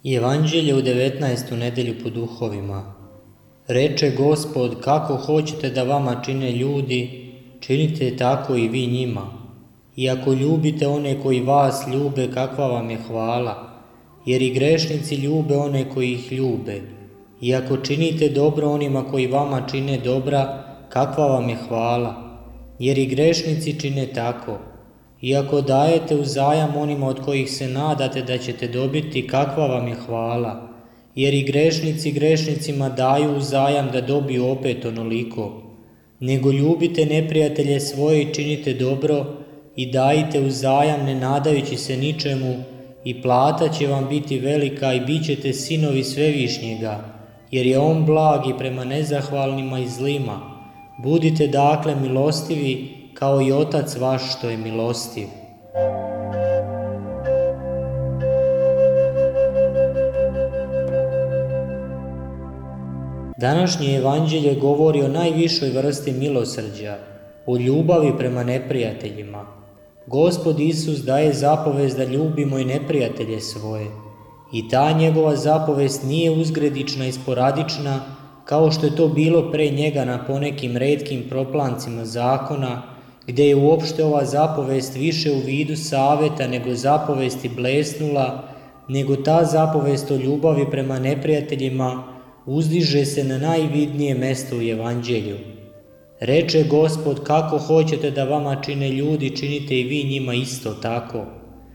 Evanđelje u 19. nedelju po duhovima. Reče Gospod, kako hoćete da vama čine ljudi, činite tako i vi njima. I ako ljubite one koji vas ljube, kakva vam je hvala, jer i grešnici ljube one koji ih ljube. I ako činite dobro onima koji vama čine dobra, kakva vam je hvala, jer i grešnici čine tako. I ako dajete uzajam onima od kojih se nadate da ćete dobiti, kakva vam je hvala, jer i grešnici grešnicima daju uzajam da dobiju opet onoliko. Nego ljubite neprijatelje svoje i činite dobro i dajte uzajam ne nadajući se ničemu, i plata će vam biti velika i bit ćete sinovi Svevišnjega, jer je on blag i prema nezahvalnima i zlima. Budite dakle milostivi, kao i Otac vaš što je milostiv. Današnje evanđelje govori o najvišoj vrsti milosrđa, o ljubavi prema neprijateljima. Gospod Isus daje zapovest da ljubimo i neprijatelje svoje. I ta njegova zapovest nije uzgredična i sporadična, kao što je to bilo pre njega na ponekim retkim proplancima zakona, gdje je uopšte ova zapovest više u vidu saveta nego zapovesti blesnula, nego ta zapovest o ljubavi prema neprijateljima uzdiže se na najvidnije mesto u evanđelju. Reče Gospod, kako hoćete da vama čine ljudi, činite i vi njima isto tako.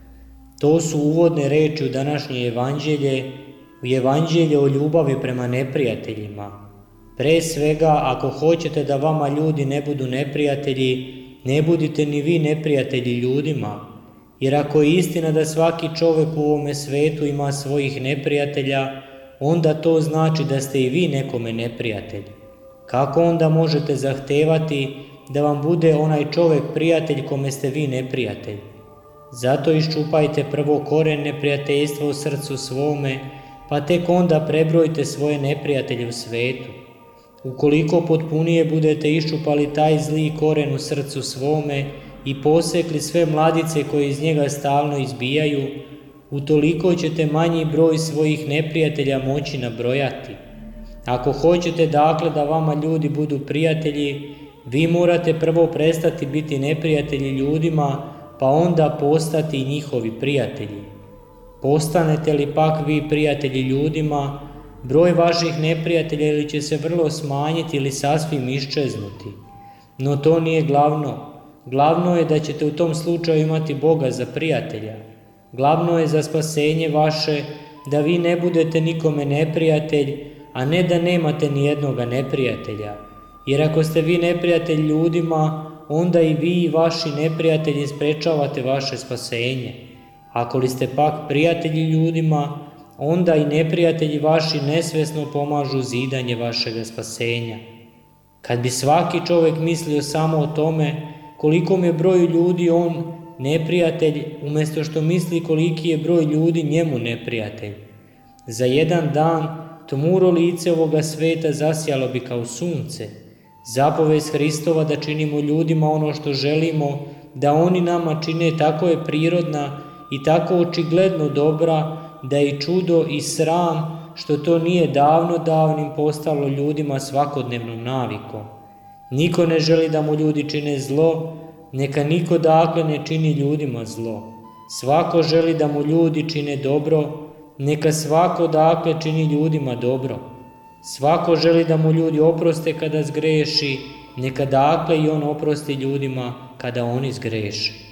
To su uvodne reči u današnje evanđelje, u evanđelje o ljubavi prema neprijateljima. Pre svega, ako hoćete da vama ljudi ne budu neprijatelji, ne budite ni vi neprijatelji ljudima, jer ako je istina da svaki čovjek u ovome svetu ima svojih neprijatelja, onda to znači da ste i vi nekome neprijatelj. Kako onda možete zahtevati da vam bude onaj čovjek prijatelj kome ste vi neprijatelj? Zato iščupajte prvo koren neprijateljstva u srcu svome, pa tek onda prebrojite svoje neprijatelje u svetu. Ukoliko potpunije budete iščupali taj zli koren u srcu svome i posekli sve mladice koje iz njega stalno izbijaju, utoliko ćete manji broj svojih neprijatelja moći nabrojati. Ako hoćete dakle da vama ljudi budu prijatelji, vi morate prvo prestati biti neprijatelji ljudima, pa onda postati njihovi prijatelji. Postanete li pak vi prijatelji ljudima, broj vaših neprijatelja ili će se vrlo smanjiti ili sasvim iščeznuti. No to nije glavno. Glavno je da ćete u tom slučaju imati Boga za prijatelja. Glavno je za spasenje vaše da vi ne budete nikome neprijatelj, a ne da nemate ni jednoga neprijatelja. Jer ako ste vi neprijatelj ljudima, onda i vi i vaši neprijatelji sprečavate vaše spasenje. Ako li ste pak prijatelji ljudima, onda i neprijatelji vaši nesvesno pomažu zidanje vašega spasenja. Kad bi svaki čovjek mislio samo o tome kolikom je broju ljudi on neprijatelj, umjesto što misli koliki je broj ljudi njemu neprijatelj, za jedan dan tmuro lice ovoga sveta zasjalo bi kao sunce. Zapovest Hristova da činimo ljudima ono što želimo da oni nama čine tako je prirodna i tako očigledno dobra, da je čudo i sram što to nije davnim postalo ljudima svakodnevnom navikom. Niko ne želi da mu ljudi čine zlo, neka niko dakle ne čini ljudima zlo. Svako želi da mu ljudi čine dobro, neka svako dakle čini ljudima dobro. Svako želi da mu ljudi oproste kada zgreši, neka dakle i on oprosti ljudima kada oni zgreše.